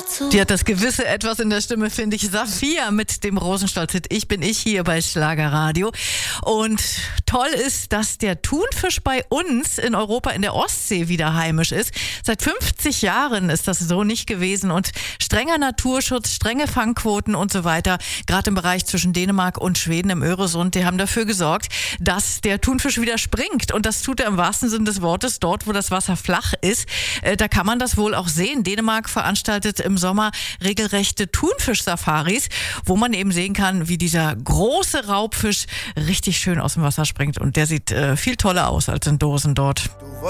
dazu. Die hat das gewisse Etwas in der Stimme, finde ich. Safiya mit dem Rosenstolz-Hit Ich bin ich hier bei Schlagerradio. Und toll ist, dass der Thunfisch bei uns in Europa in der Ostsee wieder heimisch ist. Seit 50 Jahren ist das so nicht gewesen. Und strenger Naturschutz, strenge Fangquoten und so weiter, gerade im Bereich zwischen Dänemark und Schweden im Öresund, die haben dafür gesorgt, dass der Thunfisch wieder springt. Und das tut er im wahrsten Sinne des Wortes dort, wo das Wasser flach ist. Da kann man das wohl auch sehen. Dänemark veranstaltet im Sommer regelrechte Thunfisch-Safaris, wo man eben sehen kann, wie dieser große Raubfisch richtig schön aus dem Wasser springt. Und der sieht viel toller aus als in Dosen dort.